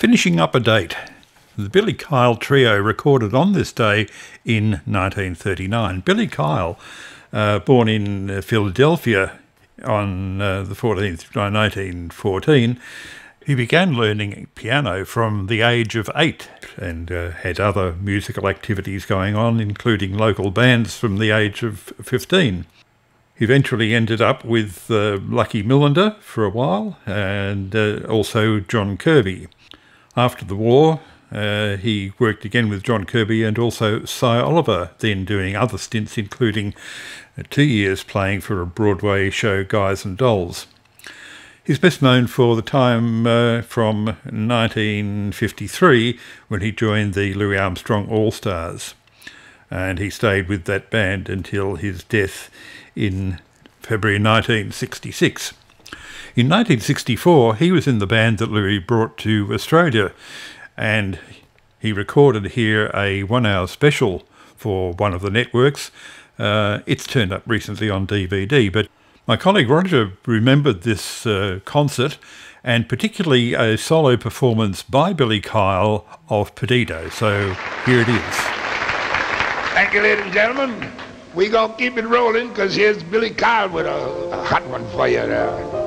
Finishing up a date. The Billy Kyle Trio recorded on this day in 1939. Billy Kyle, born in Philadelphia on the 14th, 1914, he began learning piano from the age of 8 and had other musical activities going on, including local bands from the age of 15. He eventually ended up with Lucky Millinder for a while and also John Kirby. After the war, he worked again with John Kirby and also Cy Oliver, then doing other stints, including 2 years playing for a Broadway show, Guys and Dolls. He's best known for the time from 1953 when he joined the Louis Armstrong All-Stars, and he stayed with that band until his death in February 1966. In 1964, he was in the band that Louis brought to Australia, and he recorded here a 1-hour special for one of the networks. It's turned up recently on DVD, but my colleague Roger remembered this concert, and particularly a solo performance by Billy Kyle of Perdido. So here it is. Thank you, ladies and gentlemen. We're going to keep it rolling because here's Billy Kyle with a hot one for you there.